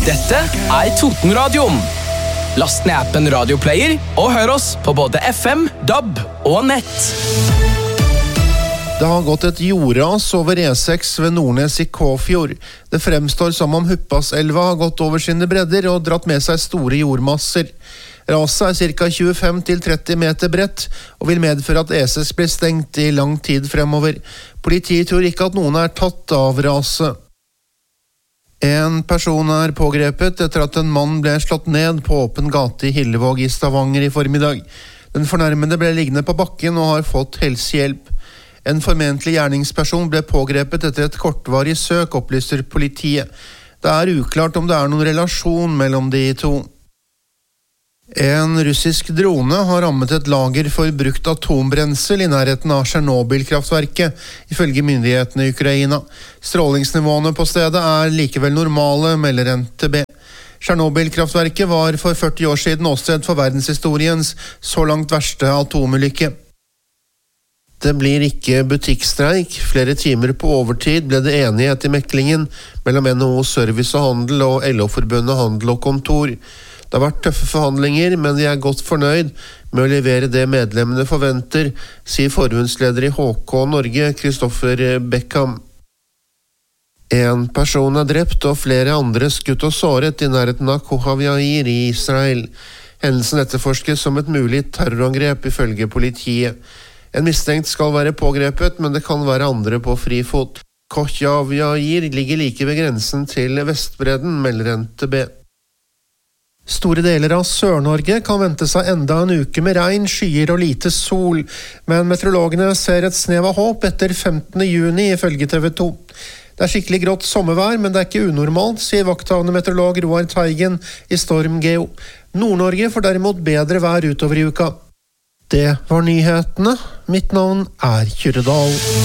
Dette Totenradioen. Last ned appen Radioplayer og hør oss på både FM, DAB og nett. Det har gått et jordras over E6 ved Nordnes i Kåfjord. Det fremstår som om Huppaselva har gått over sine bredder og dratt med seg store jordmasser. Raset er ca. 25-30 meter bredt og vil medføre at E6 blir stengt i lang tid fremover. Politiet tror ikke at noen er tatt av raset. En person er pågrepet etter at en mann ble slått ned på åpen gate i Hillevåg i Stavanger i formiddag. Den fornærmede ble liggende på bakken og har fått helsehjelp. En formentlig gjerningsperson ble pågrepet etter et kortvarig søk, opplyser politiet. Det er uklart om det er noen relasjon mellom de to. En russisk drone har rammet et lager for brukt atombrensel i nærheten av Tsjernobyl-kraftverket, ifølge myndighetene i Ukraina. Strålingsnivåene på stedet er likevel normale, melder NTB. Tsjernobyl-kraftverket var for 40 år siden åsted for verdenshistoriens så langt verste atomulykke. Det blir ikke butikkstreik. Flere timer på overtid ble det enighet i meklingen mellom NHO Service og Handel og LO-forbundet Handel og Kontor. Det har vært tøffe forhandlinger, men de er godt fornøyd med å levere det medlemmene forventer, sier forbundsleder i HK Norge, Kristoffer Beckham. En person er drept og flere andre skutt og såret i nærheten av Kohav-Yair i Israel. Hendelsen etterforskes som et mulig terrorangrep ifølge politiet. En mistenkt skal være pågrepet, men det kan være andre på frifot. Kohav-Yair ligger like ved grensen til Vestbredden, melder NTB. Store deler av Sør-Norge kan vente seg enda en uke med regn, skyer og lite sol, men meteorologene ser et snev av håp etter 15. juni ifølge TV 2. Det er skikkelig grått sommervær, men det er ikke unormalt, sier vakthavende meteorolog Roar Teigen i Storm Geo. Nord-Norge får derimot bedre vær utover i uka. Det var nyhetene. Mitt navn er Kyrre Dahl.